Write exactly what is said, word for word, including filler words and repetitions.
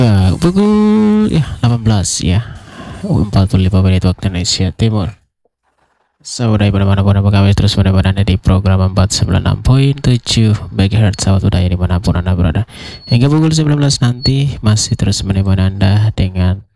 Ya, pukul ya delapan belas ya, empat puluh lima menit waktu Indonesia Timur. Saudara dimanapun apa kabar, terus mudah-mudahan Anda di program empat sembilan enam koma tujuh megahertz sahabat budaya dimanapun Anda berada. Hingga pukul sembilan belas nanti masih terus menemani Anda dengan